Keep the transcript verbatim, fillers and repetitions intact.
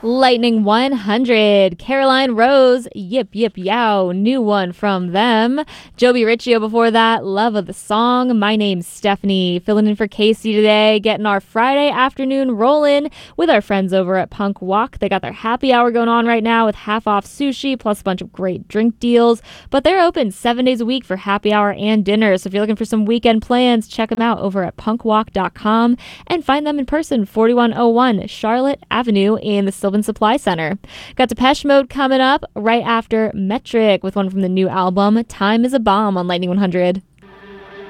Lightning one hundred, Caroline Rose, Yip Yip Yow, new one from them. Joby Riccio before that, Love of the Song. My name's Stephanie, filling in for Casey today, getting our Friday afternoon rolling with our friends over at Punk Walk. They got their happy hour going on right now with half off sushi plus a bunch of great drink deals, but they're open seven days a week for happy hour and dinner. So if you're looking for some weekend plans, check them out over at punk walk dot com and find them in person, forty-one oh one Charlotte Avenue in the Sylvan Supply Center. Got Depeche Mode coming up right after Metric with one from the new album Time is a Bomb on Lightning one hundred.